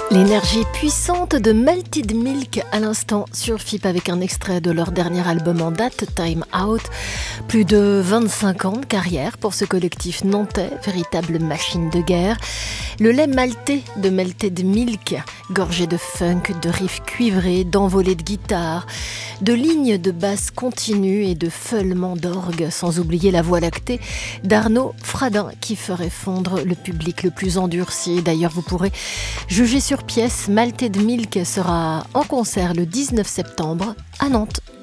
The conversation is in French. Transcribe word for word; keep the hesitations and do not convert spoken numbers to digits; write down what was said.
L'énergie puissante de Malted Milk à l'instant sur F I P avec un extrait de leur dernier album en date, Time Out. Plus de vingt-cinq ans de carrière pour ce collectif nantais, véritable machine de guerre. Le lait maltais de Malted Milk, gorgé de funk, de riffs cuivrés, d'envolées de guitare, de lignes de basse continues et de feulements d'orgue, sans oublier la voix lactée d'Arnaud Fradin qui ferait fondre le public le plus endurci. D'ailleurs, vous pourrez juger sur pièce. Malted Milk sera en concert le dix-neuf septembre à Nantes.